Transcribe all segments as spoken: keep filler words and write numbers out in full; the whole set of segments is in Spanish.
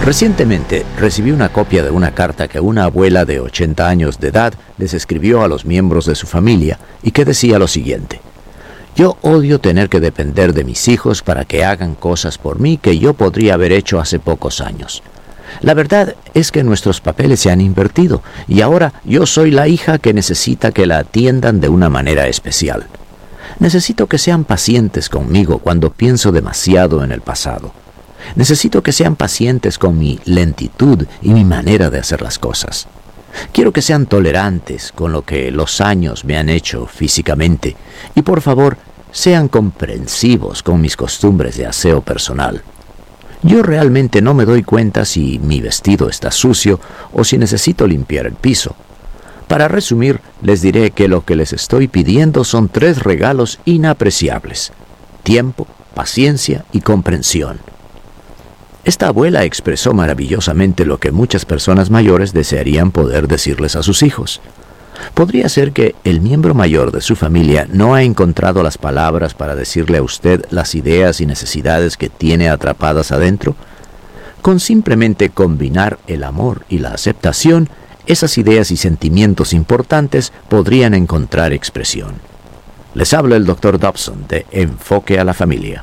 Recientemente recibí una copia de una carta que una abuela de ochenta años de edad les escribió a los miembros de su familia y que decía lo siguiente: yo odio tener que depender de mis hijos para que hagan cosas por mí que yo podría haber hecho hace pocos años. La verdad es que nuestros papeles se han invertido y ahora yo soy la hija que necesita que la atiendan de una manera especial. Necesito que sean pacientes conmigo cuando pienso demasiado en el pasado. Necesito que sean pacientes con mi lentitud y mi manera de hacer las cosas. Quiero que sean tolerantes con lo que los años me han hecho físicamente y por favor sean comprensivos con mis costumbres de aseo personal. Yo realmente no me doy cuenta si mi vestido está sucio o si necesito limpiar el piso. Para resumir, les diré que lo que les estoy pidiendo son tres regalos inapreciables: tiempo, paciencia y comprensión. Esta abuela expresó maravillosamente lo que muchas personas mayores desearían poder decirles a sus hijos. Podría ser que el miembro mayor de su familia no ha encontrado las palabras para decirle a usted las ideas y necesidades que tiene atrapadas adentro. Con simplemente combinar el amor y la aceptación, esas ideas y sentimientos importantes podrían encontrar expresión. Les habla el doctor Dobson de Enfoque a la Familia.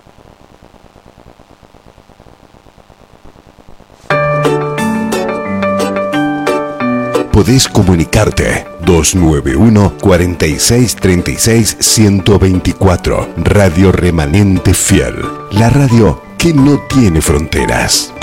Podés comunicarte dos nueve uno, cuatro seis, tres seis, uno dos cuatro. Radio Remanente Fiel, la radio que no tiene fronteras.